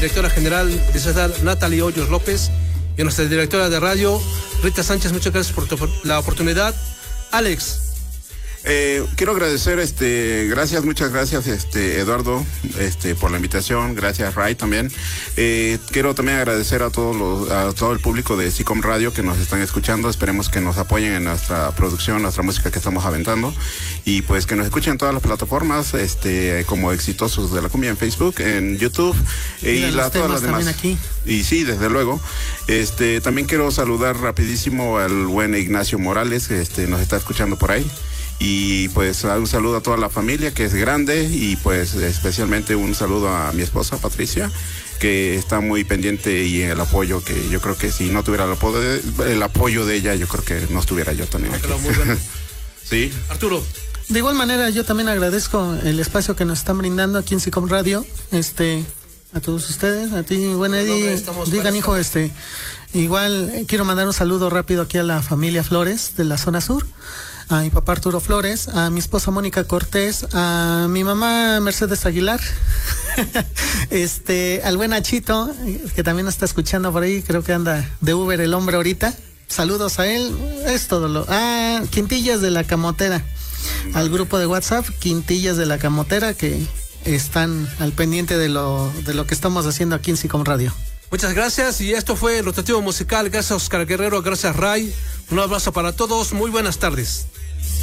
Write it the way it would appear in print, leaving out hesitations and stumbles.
directora general de César, Natalie Hoyos López, y a nuestra directora de radio, Rita Sánchez. Muchas gracias por la oportunidad. Alex. Quiero agradecer, muchas gracias, Eduardo, por la invitación. Gracias, Ray, también. Quiero también agradecer a todo el público de SICOM Radio que nos están escuchando. Esperemos que nos apoyen en nuestra producción, nuestra música que estamos aventando, y pues que nos escuchen en todas las plataformas, como Exitosos de la Cumbia en Facebook, en YouTube y todas las demás. Aquí. Y sí, desde luego. También quiero saludar rapidísimo al buen Ignacio Morales, que nos está escuchando por ahí. Y pues un saludo a toda la familia, que es grande, y pues especialmente un saludo a mi esposa Patricia, que está muy pendiente, y el apoyo, que yo creo que si no tuviera el apoyo de ella, yo creo que no estuviera yo también aquí. Muy bueno. Sí. Arturo. De igual manera, yo también agradezco el espacio que nos están brindando aquí en SICOM Radio, a todos ustedes, a ti, buen Eddie, digan hijo, igual quiero mandar un saludo rápido aquí a la familia Flores de la zona sur, a mi papá Arturo Flores, a mi esposa Mónica Cortés, a mi mamá Mercedes Aguilar, al buen Nachito, que también está escuchando por ahí, creo que anda de Uber el hombre ahorita. Saludos a él, es todo Quintillas de la Camotera, al grupo de WhatsApp Quintillas de la Camotera, que están al pendiente de lo que estamos haciendo aquí en SICOM Radio. Muchas gracias, y esto fue el rotativo musical. Gracias, Oscar Guerrero, gracias, Ray. Un abrazo para todos, muy buenas tardes.